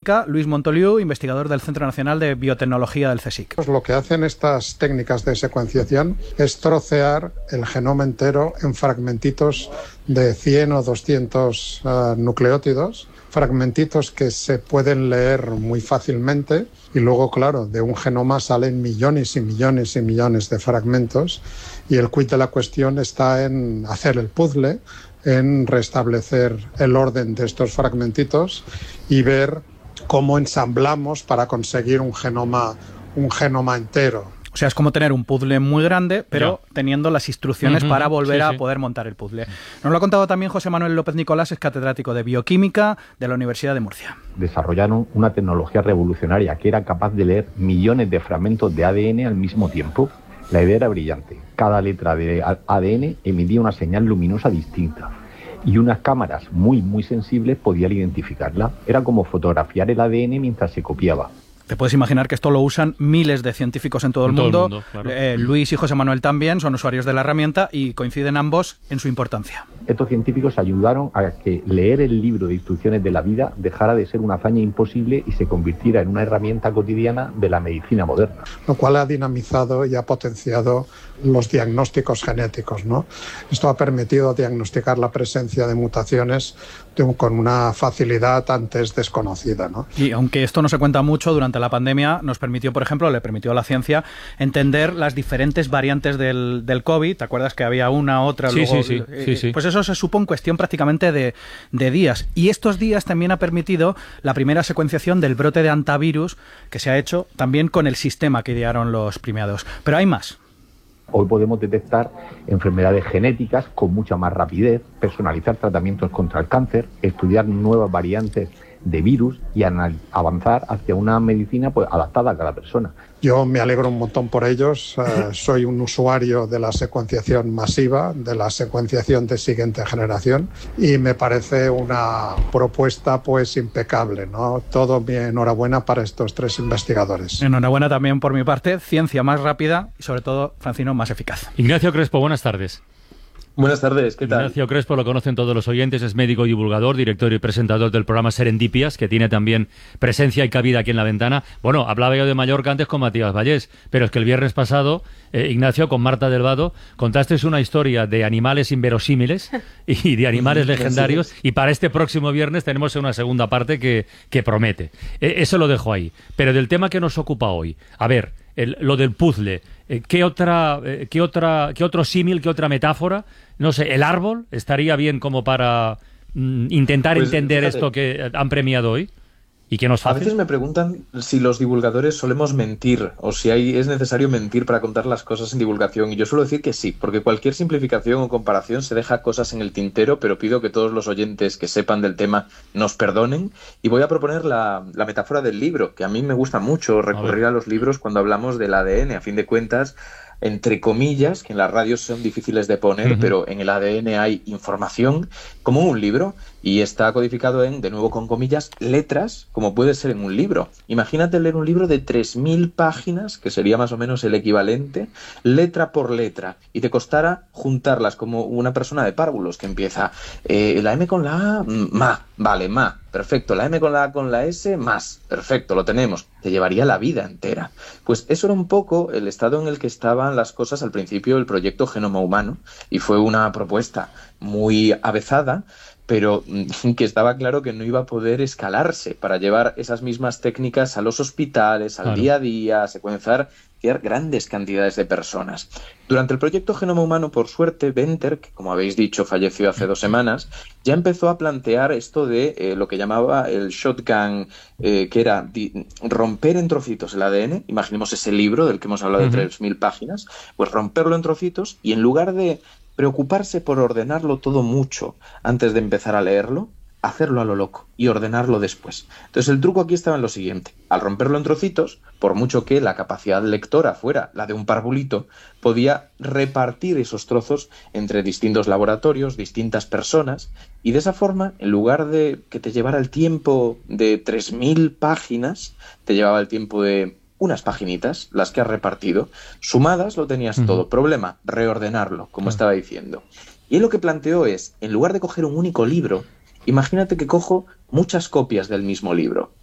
explica Luis Montoliu, investigador del Centro Nacional de Biotecnología del CSIC. Pues lo que hacen estas técnicas de secuenciación es trocear el genoma entero en fragmentitos de 100 o 200 nucleótidos, fragmentitos que se pueden leer muy fácilmente, y luego, claro, de un genoma salen millones y millones y millones de fragmentos, y el quid de la cuestión está en hacer el puzzle, en restablecer el orden de estos fragmentitos y ver cómo ensamblamos para conseguir un genoma entero. O sea, es como tener un puzzle muy grande, pero teniendo las instrucciones para volver a poder montar el puzzle. Nos lo ha contado también José Manuel López Nicolás, es catedrático de Bioquímica de la Universidad de Murcia. Desarrollaron una tecnología revolucionaria que era capaz de leer millones de fragmentos de ADN al mismo tiempo. La idea era brillante. Cada letra de ADN emitía una señal luminosa distinta y unas cámaras muy, muy sensibles podían identificarla. Era como fotografiar el ADN mientras se copiaba. Te puedes imaginar que esto lo usan miles de científicos en todo el mundo. Claro. Luis y José Manuel también son usuarios de la herramienta y coinciden ambos en su importancia. Estos científicos ayudaron a que leer el libro de instrucciones de la vida dejara de ser una hazaña imposible y se convirtiera en una herramienta cotidiana de la medicina moderna. Lo cual ha dinamizado y ha potenciado los diagnósticos genéticos, ¿no? Esto ha permitido diagnosticar la presencia de mutaciones con una facilidad antes desconocida, ¿no? Y aunque esto no se cuenta mucho, durante la pandemia nos permitió, por ejemplo, le permitió a la ciencia entender las diferentes variantes del COVID. ¿Te acuerdas que había una, otra? Sí, luego, sí. Pues eso se supo en cuestión prácticamente de días. Y estos días también ha permitido la primera secuenciación del brote de antivirus que se ha hecho también con el sistema que idearon los premiados. Pero hay más. Hoy podemos detectar enfermedades genéticas con mucha más rapidez, personalizar tratamientos contra el cáncer, estudiar nuevas variantes de virus y avanzar hacia una medicina adaptada a cada persona. Yo me alegro un montón por ellos. Soy un usuario de la secuenciación masiva, de la secuenciación de siguiente generación, y me parece una propuesta pues impecable, ¿no? Todo mi enhorabuena para estos tres investigadores. Enhorabuena también por mi parte. Ciencia más rápida y sobre todo, Francino, más eficaz. Ignacio Crespo, buenas tardes. Buenas tardes, ¿qué tal? Ignacio Crespo lo conocen todos los oyentes, es médico y divulgador, director y presentador del programa Serendipias, que tiene también presencia y cabida aquí en La Ventana. Bueno, hablaba yo de Mallorca antes con Matías Vallés, pero es que el viernes pasado, Ignacio, con Marta del Vado, contasteis una historia de animales inverosímiles y de animales legendarios, y para este próximo viernes tenemos una segunda parte que promete. Eso lo dejo ahí. Pero del tema que nos ocupa hoy, a ver, lo del puzzle, ¿qué otro símil, qué otra metáfora? No sé, ¿el árbol estaría bien como para intentar entender esto que han premiado hoy? ¿Y qué nos hace? A veces me preguntan si los divulgadores solemos mentir o si es necesario mentir para contar las cosas en divulgación, y yo suelo decir que sí, porque cualquier simplificación o comparación se deja cosas en el tintero, pero pido que todos los oyentes que sepan del tema nos perdonen, y voy a proponer la metáfora del libro, que a mí me gusta mucho recurrir a los libros cuando hablamos del ADN. A fin de cuentas, entre comillas, que en las radios son difíciles de poner, pero en el ADN hay información como un libro, y está codificado en, de nuevo con comillas, letras, como puede ser en un libro. Imagínate leer un libro de 3.000 páginas, que sería más o menos el equivalente, letra por letra, y te costara juntarlas como una persona de párvulos que empieza la M con la A, ma, vale, ma, perfecto, la M con la A con la S, más, perfecto, lo tenemos. Te llevaría la vida entera. Pues eso era un poco el estado en el que estaban las cosas al principio del proyecto Genoma Humano, y fue una propuesta muy avezada, pero que estaba claro que no iba a poder escalarse para llevar esas mismas técnicas a los hospitales, al día a día, a secuenciar grandes cantidades de personas. Durante el proyecto Genoma Humano, por suerte, Venter, que como habéis dicho falleció hace 2 semanas, ya empezó a plantear esto de lo que llamaba el shotgun, que era romper en trocitos el ADN. Imaginemos ese libro del que hemos hablado de 3.000 páginas, pues romperlo en trocitos, y en lugar de preocuparse por ordenarlo todo mucho antes de empezar a leerlo, hacerlo a lo loco y ordenarlo después. Entonces el truco aquí estaba en lo siguiente: al romperlo en trocitos, por mucho que la capacidad lectora fuera la de un parvulito, podía repartir esos trozos entre distintos laboratorios, distintas personas, y de esa forma, en lugar de que te llevara el tiempo de 3.000 páginas, te llevaba el tiempo de unas paginitas, las que has repartido, sumadas lo tenías todo. Problema, reordenarlo, como estaba diciendo. Y él lo que planteó es, en lugar de coger un único libro, imagínate que cojo muchas copias del mismo libro.